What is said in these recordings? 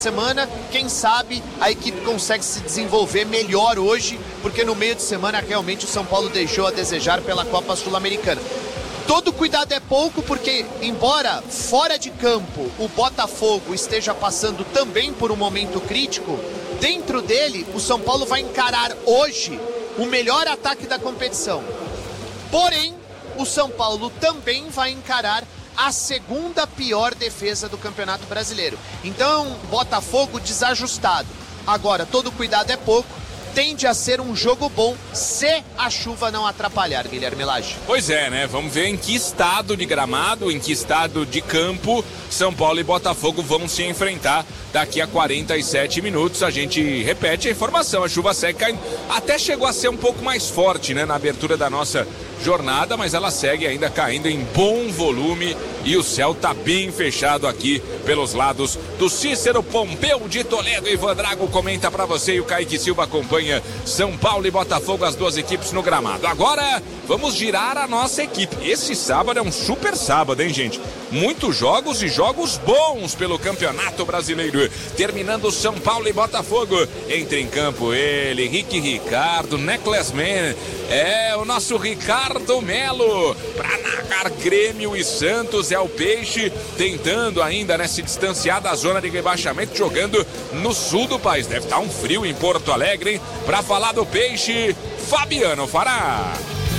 semana, quem sabe a equipe consegue se desenvolver melhor hoje, porque no meio de semana realmente o São Paulo deixou a desejar pela Copa Sul-Americana. Todo cuidado é pouco, porque embora fora de campo o Botafogo esteja passando também por um momento crítico, dentro dele o São Paulo vai encarar hoje o melhor ataque da competição. Porém, o São Paulo também vai encarar a segunda pior defesa do Campeonato Brasileiro. Então, Botafogo desajustado. Agora, todo cuidado é pouco. Tende a ser um jogo bom se a chuva não atrapalhar, Guilherme Lage. Pois é, né? Vamos ver em que estado de gramado, em que estado de campo São Paulo e Botafogo vão se enfrentar daqui a 47 minutos. A gente repete a informação, a chuva seca até chegou a ser um pouco mais forte, né, na abertura da nossa jornada, mas ela segue ainda caindo em bom volume e o céu tá bem fechado aqui pelos lados do Cícero Pompeu de Toledo. Ivan Drago comenta pra você e o Kaique Silva acompanha São Paulo e Botafogo, as duas equipes no gramado. Agora vamos girar a nossa equipe. Esse sábado é um super sábado, hein, gente? Muitos jogos e jogos bons pelo Campeonato Brasileiro. Terminando São Paulo e Botafogo. Entra em campo ele, Henrique Ricardo, Necklace Man. É o nosso Ricardo Melo. Pra narrar Grêmio e Santos, é o Peixe tentando ainda, né, se distanciar da zona de rebaixamento, jogando no sul do país. Deve estar um frio em Porto Alegre, hein? Pra falar do Peixe, Fabiano Fará.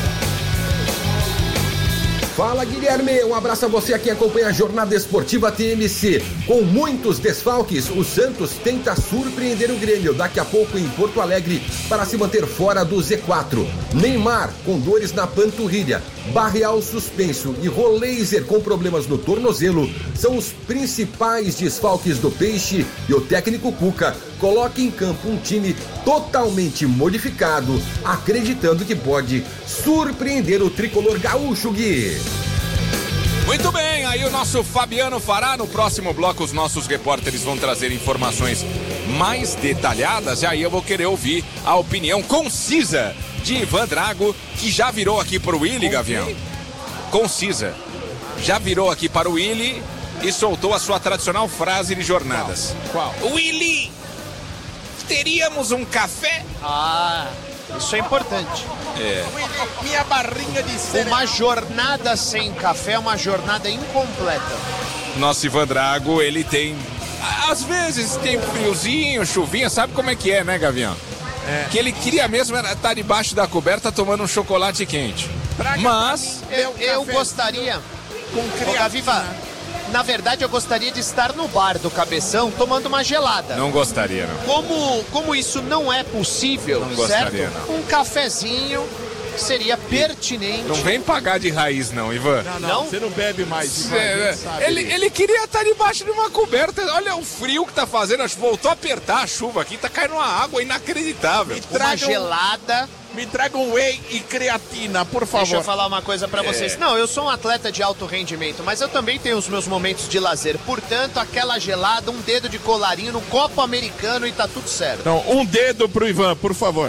Fala, Guilherme, um abraço a você que acompanha a jornada esportiva TMC. Com muitos desfalques, o Santos tenta surpreender o Grêmio daqui a pouco em Porto Alegre para se manter fora do Z4. Neymar com dores na panturrilha, Barreal suspenso e Roleiser com problemas no tornozelo são os principais desfalques do Peixe, e o técnico Cuca coloca em campo um time totalmente modificado, acreditando que pode surpreender o tricolor gaúcho, Gui. Muito bem, aí o nosso Fabiano Fará. No próximo bloco os nossos repórteres vão trazer informações mais detalhadas, e aí eu vou querer ouvir a opinião concisa de Ivan Drago, que já virou aqui para o Willy, Gavião. Concisa. Já virou aqui para o Willy e soltou a sua tradicional frase de jornadas. Qual? Willy, teríamos um café? Ah, isso é importante. É. Minha barrinha de cereal. Uma jornada sem café é uma jornada incompleta. Nosso Ivan Drago, ele tem... Às vezes tem friozinho, chuvinha, sabe como é que é, né, Gavião? É. Que ele queria mesmo estar debaixo da coberta tomando um chocolate quente. Mas... Eu gostaria... Com Gaviva, na verdade eu gostaria de estar no bar do Cabeção tomando uma gelada. Não gostaria, não. Como isso não é possível, não gostaria, certo? Não. Um cafezinho seria pertinente. Não vem pagar de raiz, não, Ivan. Não? Você não bebe mais. Ele queria estar debaixo de uma coberta. Olha o frio que tá fazendo. Voltou a apertar a chuva aqui. Tá caindo uma água inacreditável. Uma gelada. Me traga um whey e creatina, por favor. Deixa eu falar uma coisa pra vocês. Não, eu sou um atleta de alto rendimento, mas eu também tenho os meus momentos de lazer. Portanto, aquela gelada, um dedo de colarinho no copo americano e tá tudo certo. Então, um dedo pro Ivan, por favor.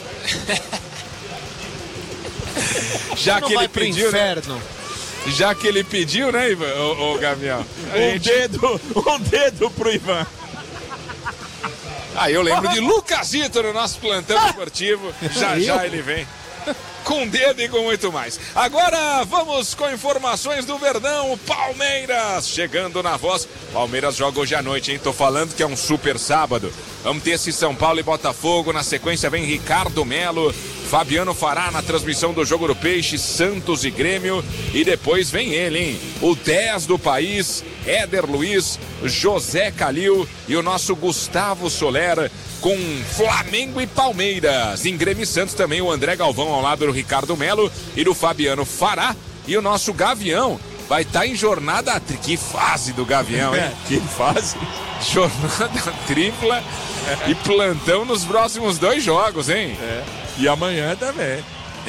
Já que ele pediu, inferno. Né? Já que ele pediu, né, Ivan? Ô Gavião. Um dedo pro Ivan. Ah, eu lembro de Lucasito no nosso plantão esportivo. Já ele vem. Com dedo e com muito mais. Agora vamos com informações do Verdão. O Palmeiras chegando na voz. Palmeiras joga hoje à noite, hein? Tô falando que é um super sábado. Vamos ter esse São Paulo e Botafogo. Na sequência vem Ricardo Melo, Fabiano Fará na transmissão do jogo do Peixe, Santos e Grêmio. E depois vem ele, hein? O 10 do país, Éder Luiz, José Calil e o nosso Gustavo Soler com Flamengo e Palmeiras. Em Grêmio e Santos também o André Galvão ao lado do Ricardo Melo e do Fabiano Fará. E o nosso Gavião vai estar em jornada... Que fase do Gavião, hein? Que fase? Jornada tripla e plantão nos próximos 2 jogos, hein? E amanhã também.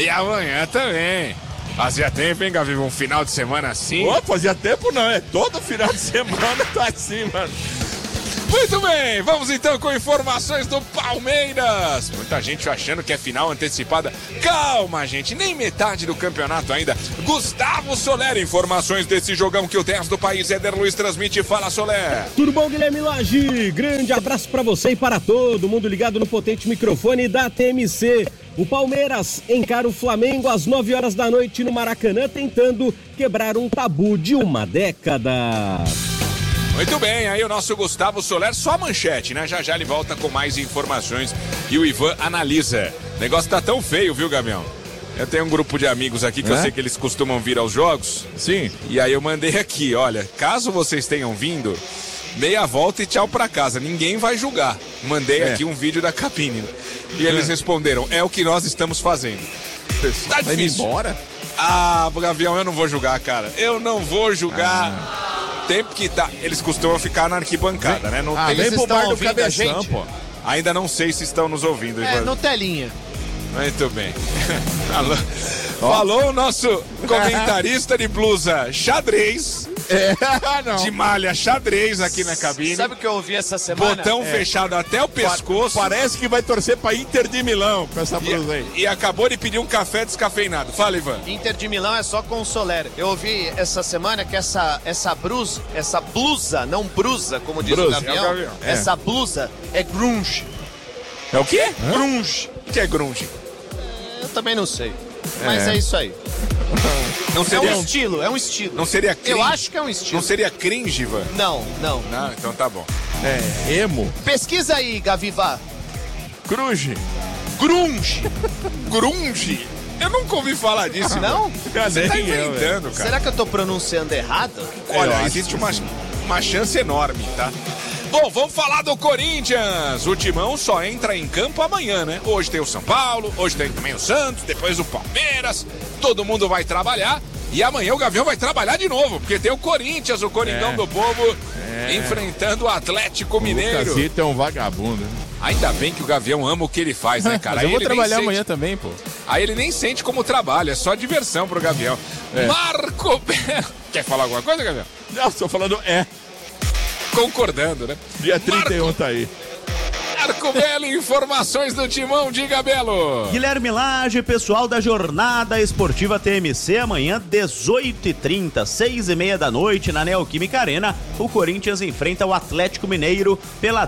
Fazia tempo, hein, Gavião? Um final de semana assim. Fazia tempo não, todo final de semana tá assim, mano. Muito bem, vamos então com informações do Palmeiras. Muita gente achando que é final antecipada. Calma, gente, nem metade do campeonato ainda. Gustavo Soler, informações desse jogão que o 10 do país, Éder Luiz, transmite. Fala, Soler. Tudo bom, Guilherme Lage? Grande abraço pra você e para todo mundo ligado no potente microfone da TMC. O Palmeiras encara o Flamengo às 9 horas da noite no Maracanã, tentando quebrar um tabu de uma década. Muito bem, aí o nosso Gustavo Soler, só manchete, né? Já já ele volta com mais informações e o Ivan analisa. O negócio tá tão feio, viu, Gabriel? Eu tenho um grupo de amigos aqui que eu sei que eles costumam vir aos jogos. Sim. E aí eu mandei aqui, olha, caso vocês tenham vindo, meia volta e tchau pra casa, ninguém vai julgar. Mandei aqui um vídeo da cabine. E eles responderam, é o que nós estamos fazendo. Tá Vai difícil. embora? Ah, Gavião, eu não vou julgar, cara. Eu não vou julgar. Tempo que tá. Eles costumam ficar na arquibancada, né? Não tem... Eles Vem pro estão bar do ouvindo a Cabeção, gente? pô. Ainda não sei se estão nos ouvindo, Ivan. No telinha. Muito bem. Falou o nosso comentarista de blusa xadrez. Não. De malha xadrez aqui na cabine. Sabe o que eu ouvi essa semana? Botão fechado até o pescoço. Parece que vai torcer pra Inter de Milão com essa blusa aí. E acabou de pedir um café descafeinado. Fala, Ivan. Inter de Milão é só com o Soler. Eu ouvi essa semana que essa blusa, não brusa, como diz o Gavião, essa blusa é grunge. É o quê? Grunge. O que é grunge? Eu também não sei. Mas é isso aí. Não É seria um estilo, é um estilo. Não seria cringe? Eu acho que é um estilo. Não seria cringe, Ivan? Não. Não, então tá bom. Emo. Pesquisa aí, Gavivá. Cruz. Grunge. Grunge? Eu nunca ouvi falar disso. Não? Você tá inventando, cara. Será que eu tô pronunciando errado? Olha, existe uma chance enorme, tá? Bom, vamos falar do Corinthians. O Timão só entra em campo amanhã, né? Hoje tem o São Paulo, hoje tem também o Santos, depois o Palmeiras. Todo mundo vai trabalhar. E amanhã o Gavião vai trabalhar de novo, porque tem o Corinthians, o Coringão do Povo, enfrentando o Atlético Mineiro. O Lucasito é um vagabundo. Ainda bem que o Gavião ama o que ele faz, né, cara? Mas eu vou Aí ele trabalhar nem amanhã sente... também, pô. Aí ele nem sente como trabalho, é só diversão pro Gavião. Marco Belo. Quer falar alguma coisa, Gavião? Não, estou falando Concordando, né? Dia 31 tá aí. Marco Belo, informações do Timão, diga, Belo. Guilherme Lage, pessoal da Jornada Esportiva TMC, amanhã 18h30, 6h30 da noite, na Neoquímica Arena, o Corinthians enfrenta o Atlético Mineiro pela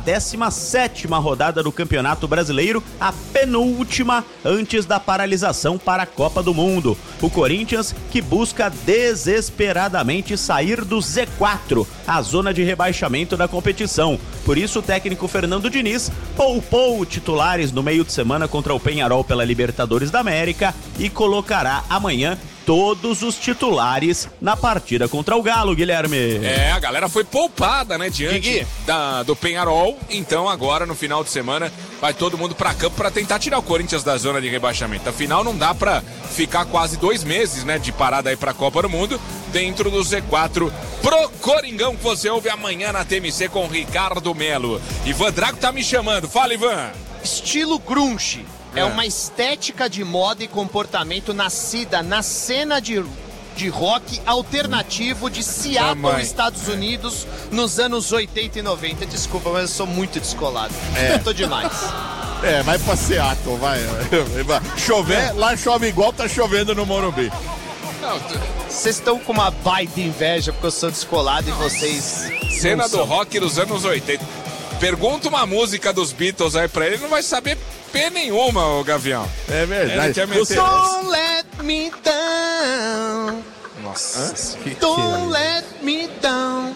17ª rodada do Campeonato Brasileiro, a penúltima antes da paralisação para a Copa do Mundo. O Corinthians que busca desesperadamente sair do Z4, a zona de rebaixamento da competição. Por isso, o técnico Fernando Diniz poupou titulares no meio de semana contra o Peñarol pela Libertadores da América e colocará amanhã todos os titulares na partida contra o Galo, Guilherme. A galera foi poupada, né, diante do Peñarol. Então agora, no final de semana, vai todo mundo pra campo pra tentar tirar o Corinthians da zona de rebaixamento. Afinal, não dá pra ficar quase 2 meses, né, de parada aí pra Copa do Mundo, dentro do Z4 pro Coringão, que você ouve amanhã na TMC com Ricardo Melo. Ivan Drago tá me chamando. Fala, Ivan. Estilo grunge. É uma estética de moda e comportamento nascida na cena de rock alternativo de Seattle, Estados Unidos, nos anos 80 e 90. Desculpa, mas eu sou muito descolado. Eu tô demais. Vai pra Seattle, vai. Chover, lá chove igual tá chovendo no Morumbi. Vocês estão com uma baita inveja porque eu sou descolado e vocês... Cena do rock dos anos 80. Pergunta uma música dos Beatles aí pra ele, não vai saber P nenhuma, ô Gavião. É verdade. Don't let me down. Nossa. Don't let me down.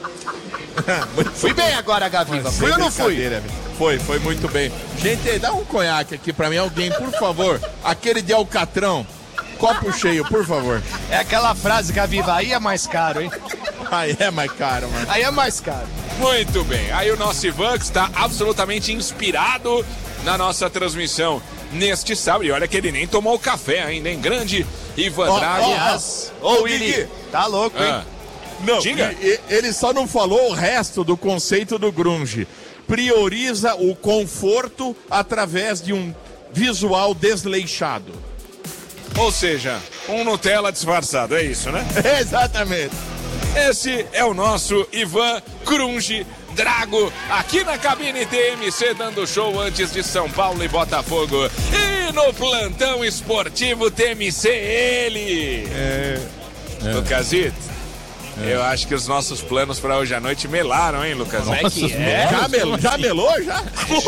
Fui bem agora, Gaviva. Fui ou não fui? Foi muito bem. Gente, dá um conhaque aqui pra mim, alguém, por favor. Aquele de Alcatrão. Copo cheio, por favor. É aquela frase, Gaviva, aí é mais caro, hein? Aí é mais caro, mano. Aí é mais caro. Muito bem. Aí o nosso Ivan que está absolutamente inspirado na nossa transmissão neste sábado. E olha que ele nem tomou café ainda, hein? Grande Ivan Drago. Ô, Willi, tá louco, hein? Não, diga. Ele só não falou o resto do conceito do grunge. Prioriza o conforto através de um visual desleixado. Ou seja, um Nutella disfarçado, é isso, né? Exatamente. Esse é o nosso Ivan Grunge Drago, aqui na cabine TMC, dando show antes de São Paulo e Botafogo. E no plantão esportivo TMC, ele... Lucasito, eu acho que os nossos planos para hoje à noite melaram, hein, Lucas? Como é que é? Já melou? Já?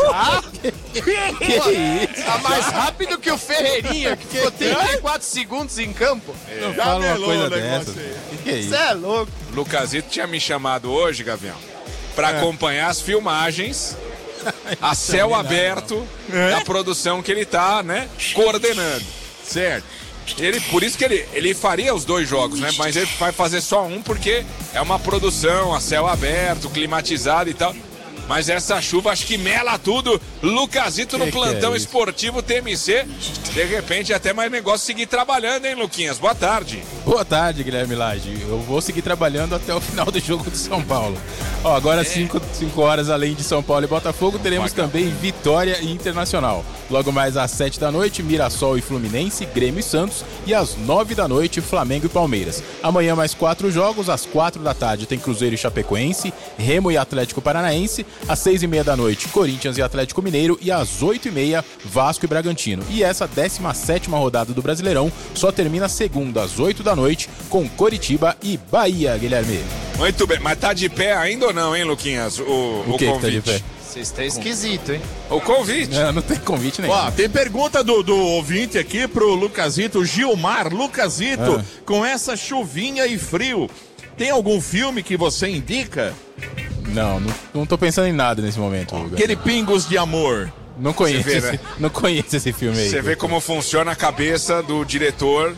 Que isso? Tá mais rápido que o Ferreirinha, que ficou 34 segundos em campo. Já melou uma coisa dessa. Que é isso? Você é louco. Lucasito tinha me chamado hoje, Gavião, para acompanhar as filmagens a céu aberto da produção que ele tá, né, coordenando. Certo. Por isso que ele faria os 2 jogos, né? Mas ele vai fazer só um porque é uma produção a céu aberto, climatizado e tal. Mas essa chuva acho que mela tudo. Lucasito no plantão esportivo TMC. De repente até mais negócio seguir trabalhando, hein, Luquinhas? Boa tarde. Boa tarde, Guilherme Lage. Eu vou seguir trabalhando até o final do jogo do São Paulo. Ó, agora 5 horas além de São Paulo e Botafogo, teremos também Vitória e Internacional. Logo mais às 7 da noite, Mirassol e Fluminense, Grêmio e Santos. E às 9 da noite, Flamengo e Palmeiras. Amanhã mais 4 jogos, às 4 da tarde tem Cruzeiro e Chapecoense, Remo e Atlético Paranaense. Às 6h30 da noite, Corinthians e Atlético Mineiro. E às 8h30, Vasco e Bragantino. E essa 17ª rodada do Brasileirão só termina segunda, às 8 da noite, com Coritiba e Bahia, Guilherme. Muito bem, mas tá de pé ainda ou não, hein, Luquinhas? O que convite. Tá de pé? Você está esquisito, hein? O convite. Não tem convite nenhum. Ó, tem pergunta do ouvinte aqui pro Lucasito, Gilmar. Lucasito, com essa chuvinha e frio, tem algum filme que você indica? Não tô pensando em nada nesse momento. Aquele Pingos de Amor. Não conheço, não conheço esse filme aí. Você vê como funciona a cabeça do diretor,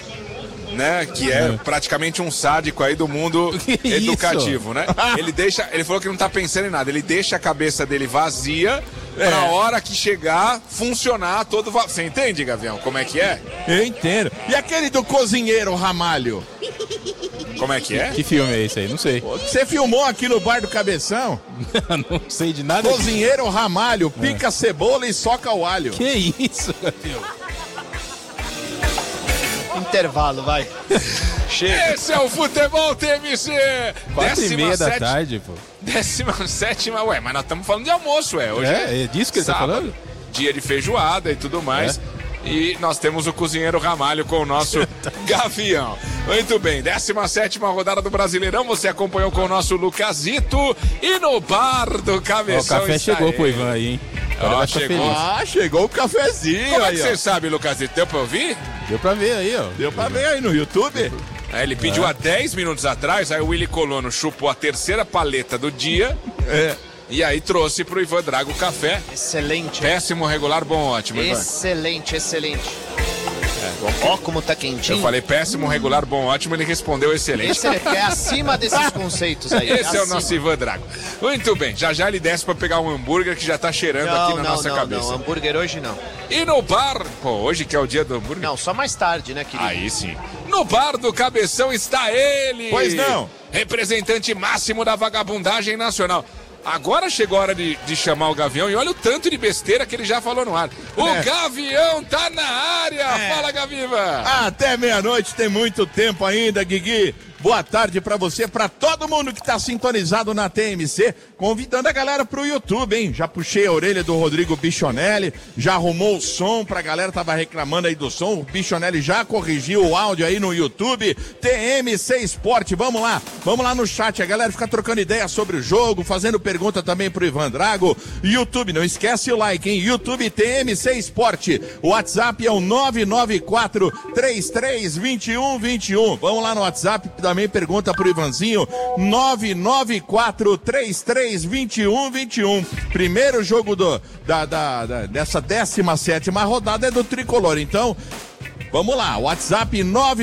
né? Que é praticamente um sádico aí do mundo educativo, né? Ele falou que não tá pensando em nada. Ele deixa a cabeça dele vazia pra hora que chegar, funcionar todo... Você entende, Gavião, como é que é? Eu entendo. E aquele do Cozinheiro Ramalho? Como é que é? Que filme é esse aí? Não sei. Você filmou aqui no Bar do Cabeção? Não sei de nada. Cozinheiro Ramalho, pica a cebola e soca o alho. Que isso, Gavião? Intervalo, vai. Chega. Esse é o Futebol TMC. 4h30 da tarde, pô. 17ª, ué, mas nós estamos falando de almoço, ué. Hoje é disso que ele sábado, tá falando? Dia de feijoada e tudo mais. E nós temos o Cozinheiro Ramalho com o nosso Gavião. Muito bem, 17ª rodada do Brasileirão. Você acompanhou com o nosso Lucasito. E no Bar do Cabeção. O café chegou pro Ivan aí, hein? Chegou o cafezinho. Como aí, é que você sabe, Lucasito? Deu pra ouvir? Deu pra ver aí, ó. Deu pra ver aí no YouTube. Ele pediu há 10 minutos atrás, aí o Willy Colono chupou a 3ª paleta do dia. E aí trouxe pro Ivan Drago café. Excelente. Péssimo, regular, bom, ótimo, Ivan. Excelente. Ó, como tá quentinho. Eu falei péssimo, regular, bom, ótimo, ele respondeu excelente. Excelente, é acima desses conceitos aí. Esse é o nosso Ivan Drago. Muito bem, já ele desce pra pegar um hambúrguer que já tá cheirando aqui na nossa cabeça. Não, hambúrguer hoje não. E no bar, hoje que é o dia do hambúrguer? Não, só mais tarde, né, querido? Aí sim. No Bar do Cabeção está ele. Pois não. Representante máximo da vagabundagem nacional. Agora chegou a hora de chamar o Gavião e olha o tanto de besteira que ele já falou no ar. O Gavião tá na área! Fala, Gaviva! Até meia-noite, tem muito tempo ainda, Guigui. Boa tarde pra você, pra todo mundo que tá sintonizado na TMC, convidando a galera pro YouTube, hein? Já puxei a orelha do Rodrigo Bichonelli, já arrumou o som pra galera, tava reclamando aí do som, o Bichonelli já corrigiu o áudio aí no YouTube, TMC Esporte, vamos lá no chat, a galera fica trocando ideia sobre o jogo, fazendo pergunta também pro Ivan Drago, YouTube, não esquece o like, hein? YouTube TMC Esporte, o WhatsApp é o 994-332121, vamos lá no WhatsApp, também pergunta pro Ivanzinho, 994-332121. Primeiro jogo dessa 17ª rodada é do Tricolor. Então, vamos lá, WhatsApp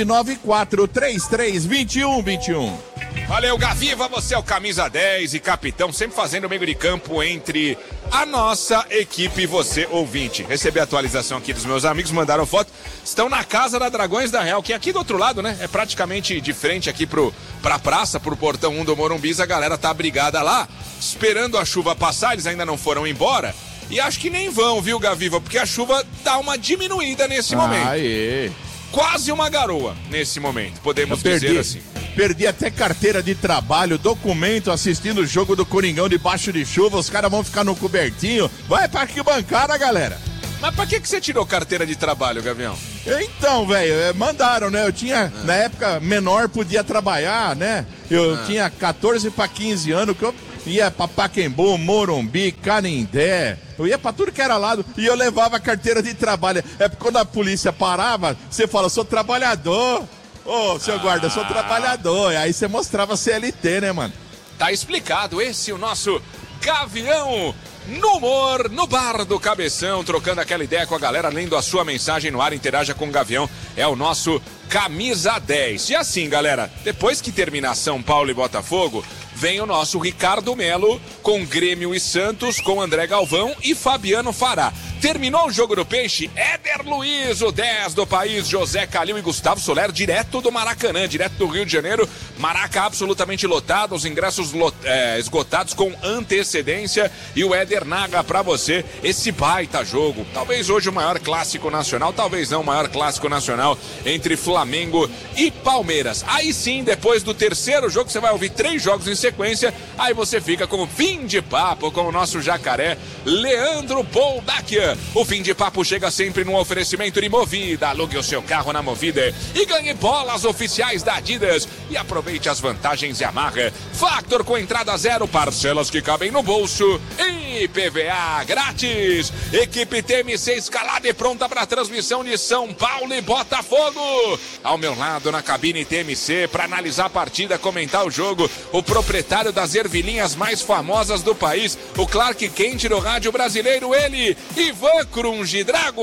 994-332121. Valeu, Gaviva, você é o camisa 10 e capitão, sempre fazendo o meio de campo entre a nossa equipe e você, ouvinte. Recebi a atualização aqui dos meus amigos, mandaram foto. Estão na casa da Dragões da Real, que é aqui do outro lado, né? É praticamente de frente aqui pra praça, pro portão 1 do Morumbis. A galera tá brigada lá, esperando a chuva passar, eles ainda não foram embora. E acho que nem vão, viu, Gaviva? Porque a chuva dá uma diminuída nesse momento. Aê. Quase uma garoa nesse momento, podemos dizer assim. perdi até carteira de trabalho, documento, assistindo o jogo do Coringão debaixo de chuva, os caras vão ficar no cobertinho. Vai pra arquibancada, galera. Mas pra que você tirou carteira de trabalho, Gavião? Então, velho, mandaram, né? Eu tinha, na época, menor podia trabalhar, né? Eu tinha 14 pra 15 anos, que eu ia pra Pacaembu, Morumbi, Canindé, eu ia pra tudo que era lado e eu levava a carteira de trabalho. É porque quando a polícia parava, você fala, sou trabalhador. Ô, seu guarda, sou trabalhador. E aí você mostrava CLT, né, mano? Tá explicado, esse é o nosso Gavião no humor, no bar do Cabeção, trocando aquela ideia com a galera, lendo a sua mensagem no ar, interaja com o Gavião, é o nosso Camisa 10. E assim, galera, depois que terminar São Paulo e Botafogo, vem o nosso Ricardo Melo com Grêmio e Santos, com André Galvão e Fabiano Fará. Terminou o jogo do Peixe, Éder Luiz, o 10 do país, José Calil e Gustavo Soler, direto do Maracanã, direto do Rio de Janeiro. Maraca absolutamente lotado, os ingressos esgotados com antecedência. E o Éder Naga pra você, esse baita jogo. Talvez hoje o maior clássico nacional, talvez não o maior clássico nacional entre Flamengo e Palmeiras. Aí sim, depois do terceiro jogo, você vai ouvir 3 jogos em sequência. Aí você fica com o fim de papo com o nosso jacaré, Leandro Boldaquian. O fim de papo chega sempre num oferecimento de Movida. Alugue o seu carro na Movida e ganhe bolas oficiais da Adidas. E aproveite as vantagens Yamaha. Factor com entrada zero, parcelas que cabem no bolso e PVA grátis. Equipe TMC escalada e pronta para a transmissão de São Paulo e Botafogo. Ao meu lado na cabine TMC para analisar a partida, comentar o jogo, o proprietário das ervilhinhas mais famosas do país, o Clark Kent do rádio brasileiro, ele, Ivan Crunge Drago.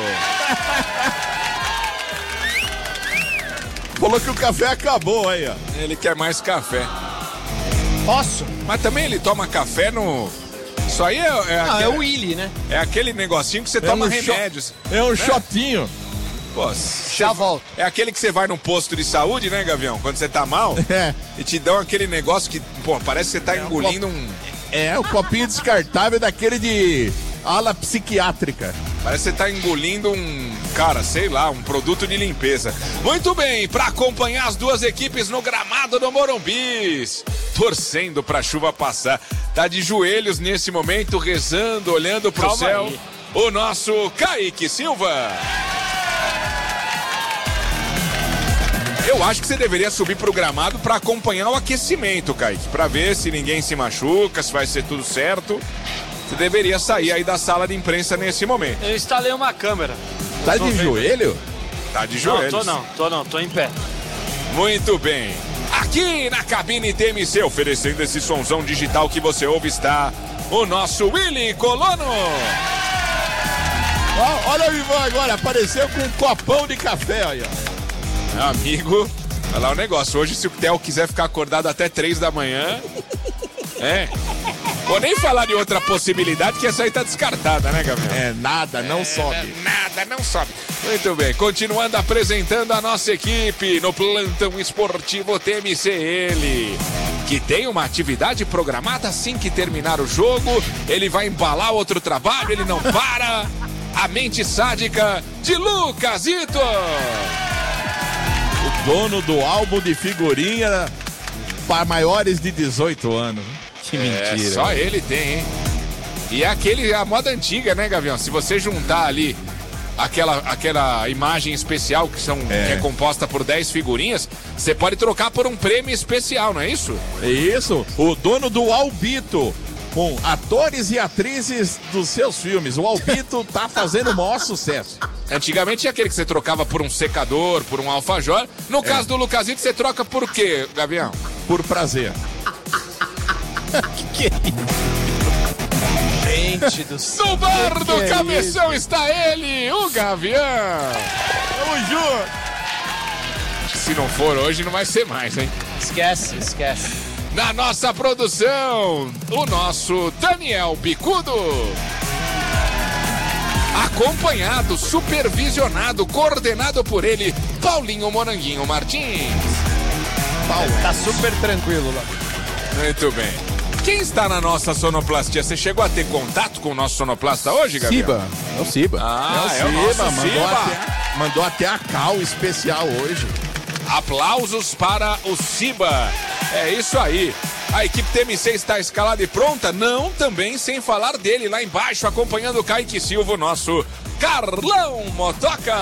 Falou que o café acabou aí, ó. Ele quer mais café. Posso? Mas também ele toma café no... Isso aí é o Willy, né? É aquele negocinho que você toma remédios. É um shotinho. Pô, já volto. É aquele que você vai num posto de saúde, né, Gavião? Quando você tá mal, e te dão aquele negócio que, pô, parece que você tá engolindo o copinho descartável daquele de ala psiquiátrica. Parece que você tá engolindo cara, sei lá, um produto de limpeza. Muito bem, pra acompanhar as duas equipes no gramado do Morumbi, torcendo pra chuva passar. Tá de joelhos nesse momento, rezando, olhando pro céu. Aí. O nosso Kaique Silva. Eu acho que você deveria subir pro gramado para acompanhar o aquecimento, Kaique, para ver se ninguém se machuca, se vai ser tudo certo. Você deveria sair aí da sala de imprensa nesse momento. Eu instalei uma câmera. Tá de joelho? Tá de joelho. Tô em pé. Muito bem. Aqui na cabine TMC, oferecendo esse sonzão digital que você ouve, está o nosso Willy Colono. Olha o Ivan agora, apareceu com um copão de café, olha. Meu amigo, olha lá o negócio. Hoje, se o Theo quiser ficar acordado até 3 da manhã, vou nem falar de outra possibilidade, que essa aí tá descartada, né, Gabriel? Nada, não sobe. Nada, não sobe. Muito bem, continuando apresentando a nossa equipe no plantão esportivo TMC, ele, que tem uma atividade programada assim que terminar o jogo, ele vai embalar outro trabalho, ele não para. A mente sádica de Lucasito. O dono do álbum de figurinha para maiores de 18 anos. Que mentira. Só ele tem, hein? E é a moda antiga, né, Gavião? Se você juntar ali aquela imagem especial que é composta por 10 figurinhas, você pode trocar por um prêmio especial, não é isso? É isso. O dono do Albito, com atores e atrizes dos seus filmes. O Albito tá fazendo o maior sucesso. Antigamente tinha aquele que você trocava por um secador, por um alfajor. No caso do Lucasito, você troca por quê, Gavião? Por prazer. Que gente do céu. No bar do Cabeção está ele, o Gavião. Tamo junto. Se não for hoje, não vai ser mais, hein? Esquece. Na nossa produção, o nosso Daniel Bicudo. Acompanhado, supervisionado, coordenado por ele, Paulinho Moranguinho Martins. Tá super tranquilo lá. Muito bem. Quem está na nossa sonoplastia? Você chegou a ter contato com o nosso sonoplasta hoje, Gabriel? Ciba. É o Ciba. É o Ciba. Mandou até a cal especial hoje. Aplausos para o Ciba. É isso aí. A equipe TMC está escalada e pronta? Não, também sem falar dele lá embaixo, acompanhando o Kaique Silva, o nosso Carlão Motoca.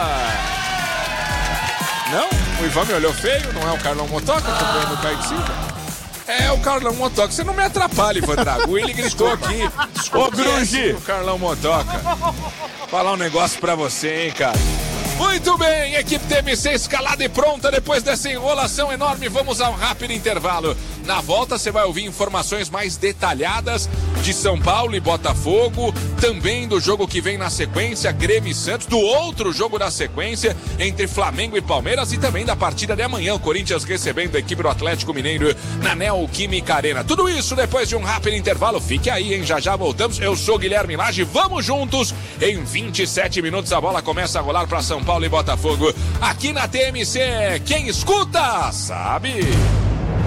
Não? O Ivan me olhou feio, não é o Carlão Motoca acompanhando o Kaique Silva? É o Carlão Motoca. Você não me atrapalha, Ivan Drago. Ele gritou aqui. Ô, Grunge! O Carlão Motoca. Falar um negócio pra você, hein, cara. Muito bem, equipe TMC escalada e pronta. Depois dessa enrolação enorme, vamos a um rápido intervalo. Na volta você vai ouvir informações mais detalhadas de São Paulo e Botafogo, também do jogo que vem na sequência, Grêmio e Santos, do outro jogo da sequência entre Flamengo e Palmeiras e também da partida de amanhã, o Corinthians recebendo a equipe do Atlético Mineiro na Neoquímica Arena. Tudo isso depois de um rápido intervalo. Fique aí, hein? Já já voltamos. Eu sou Guilherme Lage, vamos juntos. Em 27 minutos a bola começa a rolar para São Paulo e Botafogo. Aqui na TMC, quem escuta, sabe.